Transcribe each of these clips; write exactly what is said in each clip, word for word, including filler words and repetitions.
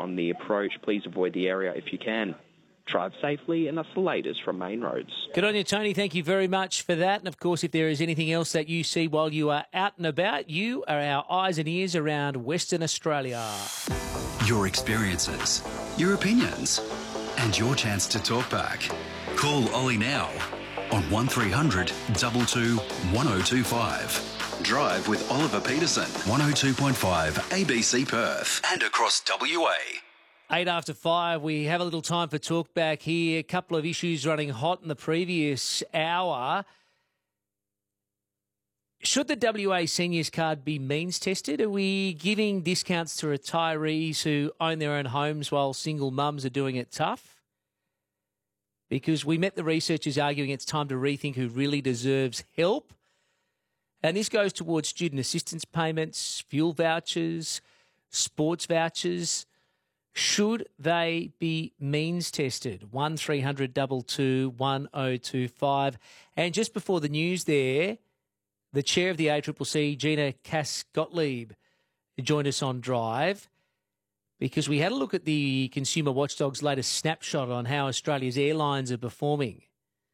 on the approach. Please avoid the area if you can. Drive safely, and that's the latest from Main Roads. Good on you, Tony. Thank you very much for that. And, of course, if there is anything else that you see while you are out and about, you are our eyes and ears around Western Australia. Your experiences, your opinions, and your chance to talk back. Call Ollie now on one three hundred two two one oh two five. Drive with Oliver Peterson, one oh two point five A B C Perth and across W A. Eight after five, we have a little time for talk back here. A couple of issues running hot in the previous hour. Should the W A Seniors Card be means tested? Are we giving discounts to retirees who own their own homes while single mums are doing it tough? Because we met the researchers arguing it's time to rethink who really deserves help. And this goes towards student assistance payments, fuel vouchers, sports vouchers. Should they be means tested? one three hundred two two one oh two five. And just before the news there, the chair of the A C C C, Gina Cass-Gottlieb, joined us on Drive because we had a look at the Consumer Watchdog's latest snapshot on how Australia's airlines are performing.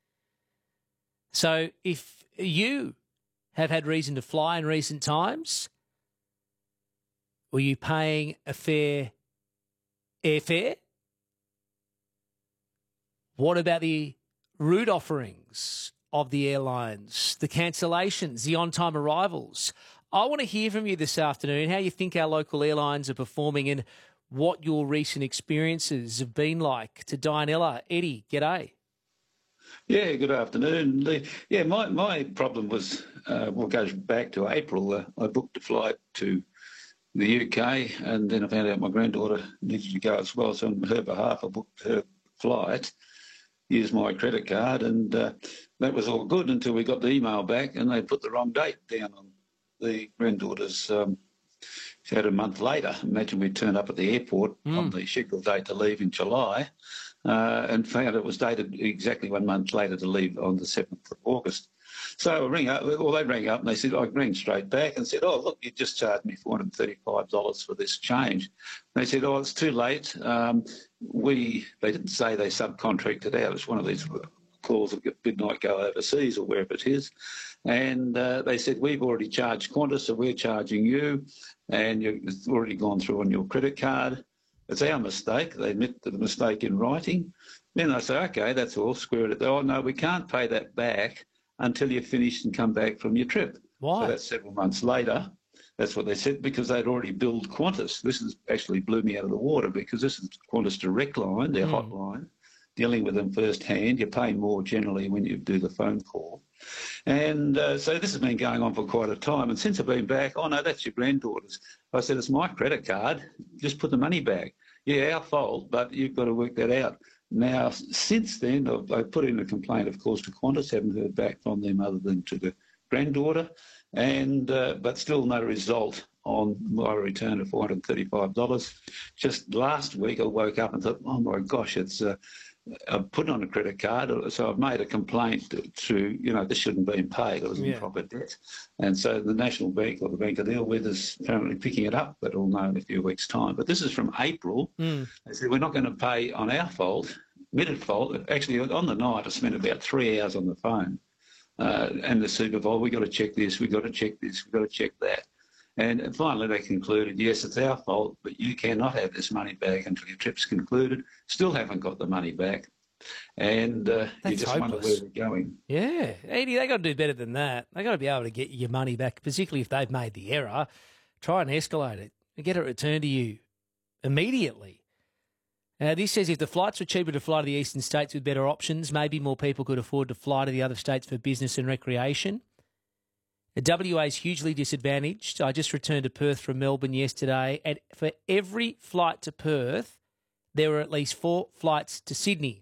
So if you have had reason to fly in recent times, were you paying a fair airfare? What about the route offerings of the airlines, the cancellations, the on-time arrivals? I want to hear from you this afternoon how you think our local airlines are performing and what your recent experiences have been like. To Dianella, Eddie, g'day. Yeah, good afternoon. The, yeah, my, my problem was, uh, well, it goes back to April. Uh, I booked a flight to the U K, and then I found out my granddaughter needed to go as well. So on her behalf, I booked her flight, used my credit card, and uh, that was all good until we got the email back and they put the wrong date down on the granddaughter's. Um, she had a month later. Imagine we turned up at the airport mm. on the scheduled date to leave in July uh, and found it was dated exactly one month later to leave on the seventh of August. So I ring up, well, they rang up and they said, I rang straight back and said, oh, look, you just charged me four hundred thirty-five dollars for this change. They said, oh, it's too late. Um, we, they didn't say they subcontracted out. It's one of these calls that midnight go overseas or wherever it is. And uh, they said, we've already charged Qantas, so we're charging you, and you've it's already gone through on your credit card. It's our mistake. They admit the mistake in writing. Then I say, okay, that's all, square it. Oh, no, we can't pay that back until you've finished and come back from your trip. Why? So that's several months later. That's what they said, because they'd already billed Qantas. This is actually blew me out of the water because this is Qantas Direct Line, their mm. hotline, dealing with them firsthand. You pay more generally when you do the phone call. And uh, so this has been going on for quite a time. And since I've been back, oh, no, that's your granddaughter's. I said, it's my credit card. Just put the money back. Yeah, our fault, but you've got to work that out. Now, since then, I've, I've put in a complaint, of course, to Qantas. Haven't heard back from them other than to the granddaughter, and uh, but still no result on my return of four hundred thirty-five dollars. Just last week, I woke up and thought, oh, my gosh, it's uh, I've put on a credit card, so I've made a complaint to, to you know, this shouldn't be paid. It was yeah. improper debt. And so the National Bank, or the Bank I deal with, is apparently picking it up, but we'll know in a few weeks' time. But this is from April. Mm. They said, we're not going to pay on our fault, admitted fault. Actually, on the night, I spent about three hours on the phone. Uh, and the supervisor, we've got to check this, we've got to check this, we've got to check that. And finally they concluded, yes, it's our fault, but you cannot have this money back until your trip's concluded. Still haven't got the money back. And uh, you just hopeless. wonder where we're going. Yeah. Eddie, they got to do better than that. They got to be able to get your money back, particularly if they've made the error. Try and escalate it and get it returned to you immediately. Now, this says if the flights were cheaper to fly to the eastern states with better options, maybe more people could afford to fly to the other states for business and recreation. W A is hugely disadvantaged. I just returned to Perth from Melbourne yesterday, and for every flight to Perth, there were at least four flights to Sydney.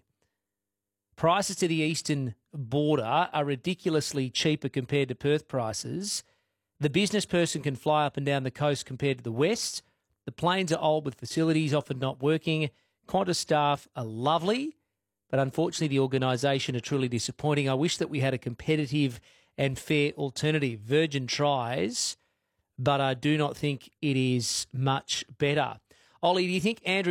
Prices to the eastern border are ridiculously cheaper compared to Perth prices. The business person can fly up and down the coast compared to the west. The planes are old with facilities often not working. Qantas staff are lovely, but unfortunately the organisation are truly disappointing. I wish that we had a competitive and fair alternative. Virgin tries, but I do not think it is much better. Ollie, do you think Andrew